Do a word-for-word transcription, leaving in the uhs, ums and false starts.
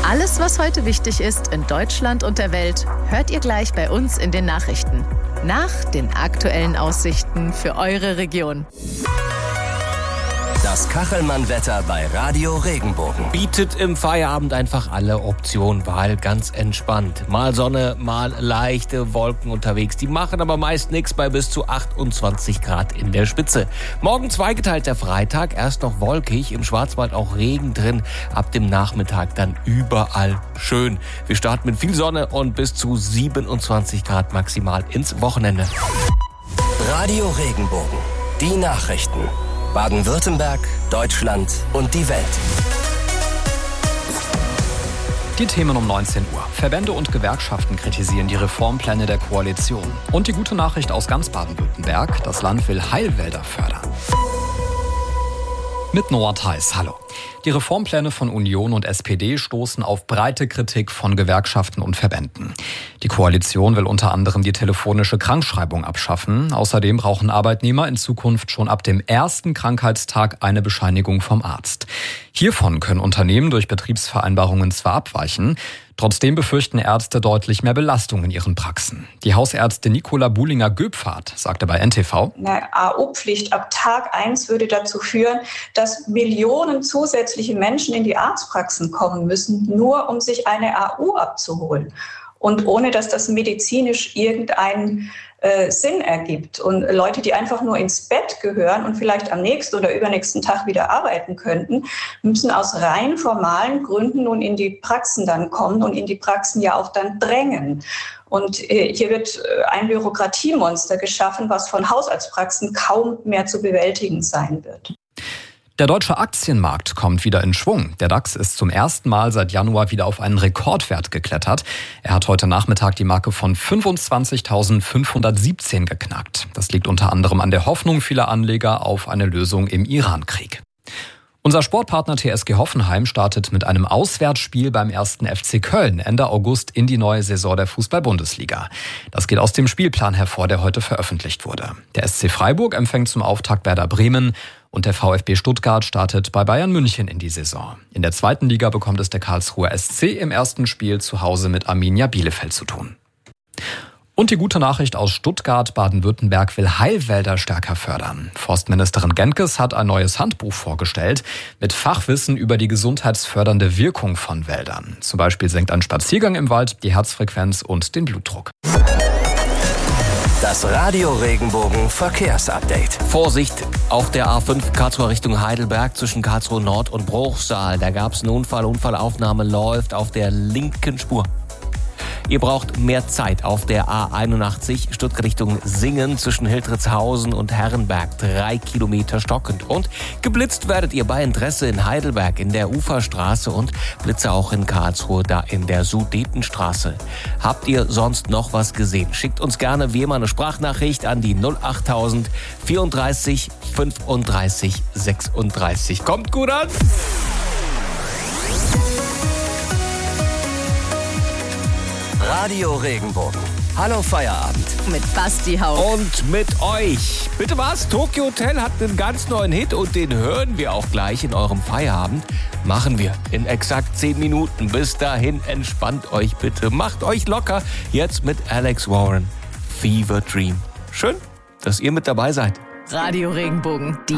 Alles, was heute wichtig ist in Deutschland und der Welt, hört ihr gleich bei uns in den Nachrichten. Nach den aktuellen Aussichten für eure Region. Das Kachelmann-Wetter bei Radio Regenbogen. Bietet im Feierabend einfach alle Optionen, weil ganz entspannt. Mal Sonne, mal leichte Wolken unterwegs. Die machen aber meist nichts bei bis zu achtundzwanzig Grad in der Spitze. Morgen zweigeteilter Freitag, erst noch wolkig, im Schwarzwald auch Regen drin. Ab dem Nachmittag dann überall schön. Wir starten mit viel Sonne und bis zu siebenundzwanzig Grad maximal ins Wochenende. Radio Regenbogen. Die Nachrichten. Baden-Württemberg, Deutschland und die Welt. Die Themen um neunzehn Uhr. Verbände und Gewerkschaften kritisieren die Reformpläne der Koalition. Und die gute Nachricht aus ganz Baden-Württemberg: Das Land will Heilwälder fördern. Mit Noah Theis, hallo. Die Reformpläne von Union und S P D stoßen auf breite Kritik von Gewerkschaften und Verbänden. Die Koalition will unter anderem die telefonische Krankschreibung abschaffen. Außerdem brauchen Arbeitnehmer in Zukunft schon ab dem ersten Krankheitstag eine Bescheinigung vom Arzt. Hiervon können Unternehmen durch Betriebsvereinbarungen zwar abweichen, trotzdem befürchten Ärzte deutlich mehr Belastung in ihren Praxen. Die Hausärztin Nicola Buhlinger-Göpfart sagte bei N T V: Eine A O-Pflicht ab Tag eins würde dazu führen, dass Millionen zusätzliche Menschen in die Arztpraxen kommen müssen, nur um sich eine A U abzuholen. Und ohne, dass das medizinisch irgendeinen äh, Sinn ergibt. Und Leute, die einfach nur ins Bett gehören und vielleicht am nächsten oder übernächsten Tag wieder arbeiten könnten, müssen aus rein formalen Gründen nun in die Praxen dann kommen und in die Praxen ja auch dann drängen. Und äh, hier wird äh, ein Bürokratiemonster geschaffen, was von Hausarztpraxen kaum mehr zu bewältigen sein wird. Der deutsche Aktienmarkt kommt wieder in Schwung. Der DAX ist zum ersten Mal seit Januar wieder auf einen Rekordwert geklettert. Er hat heute Nachmittag die Marke von fünfundzwanzigtausendfünfhundertsiebzehn geknackt. Das liegt unter anderem an der Hoffnung vieler Anleger auf eine Lösung im Iran-Krieg. Unser Sportpartner T S G Hoffenheim startet mit einem Auswärtsspiel beim ersten F C Köln Ende August in die neue Saison der Fußball-Bundesliga. Das geht aus dem Spielplan hervor, der heute veröffentlicht wurde. Der S C Freiburg empfängt zum Auftakt Werder Bremen und der VfB Stuttgart startet bei Bayern München in die Saison. In der zweiten Liga bekommt es der Karlsruher S C im ersten Spiel zu Hause mit Arminia Bielefeld zu tun. Und die gute Nachricht aus Stuttgart: Baden-Württemberg will Heilwälder stärker fördern. Forstministerin Genkes hat ein neues Handbuch vorgestellt mit Fachwissen über die gesundheitsfördernde Wirkung von Wäldern. Zum Beispiel senkt ein Spaziergang im Wald die Herzfrequenz und den Blutdruck. Das Radio Regenbogen Verkehrsupdate. Vorsicht auf der A fünf Karlsruhe Richtung Heidelberg zwischen Karlsruhe Nord und Bruchsal. Da gab es einen Unfall. Unfallaufnahme läuft auf der linken Spur. Ihr braucht mehr Zeit auf der A einundachtzig Stuttgart Richtung Singen zwischen Hildritzhausen und Herrenberg. Drei Kilometer stockend. Und geblitzt werdet ihr bei Interesse in Heidelberg in der Uferstraße und Blitze auch in Karlsruhe, da in der Sudetenstraße. Habt ihr sonst noch was gesehen? Schickt uns gerne wie immer eine Sprachnachricht an die null achttausend vierunddreißig fünfunddreißig sechsunddreißig. Kommt gut an! Radio Regenbogen. Hallo Feierabend. Mit Basti Hauch. Und mit euch. Bitte was? Tokyo Hotel hat einen ganz neuen Hit und den hören wir auch gleich in eurem Feierabend. Machen wir in exakt zehn Minuten. Bis dahin entspannt euch bitte. Macht euch locker. Jetzt mit Alex Warren. Fever Dream. Schön, dass ihr mit dabei seid. Radio Regenbogen, die